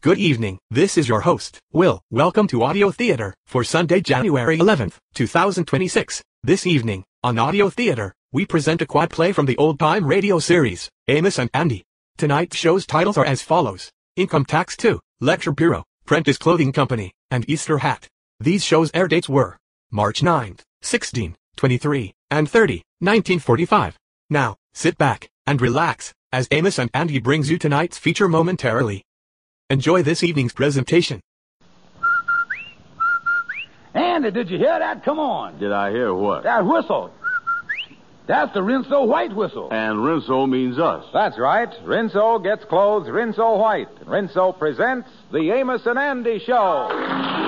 Good evening, this is your host, Will. Welcome to Audio Theater for Sunday, January 11th, 2026. This evening, on Audio Theater, we present a quad play from the old-time radio series, Amos and Andy. Tonight's show's titles are as follows: Income Tax 2, Lecture Bureau, Prentice Clothing Company, and Easter Hat. These shows' air dates were March 9th, 16, 23, and 30, 1945. Now, sit back and relax as Amos and Andy brings you tonight's feature momentarily. Enjoy this evening's presentation. Andy, did you hear that? Come on. Did I hear what? That whistle. That's the Rinso White whistle. And Rinso means us. That's right. Rinso gets clothes Rinso White. Rinso presents the Amos and Andy Show.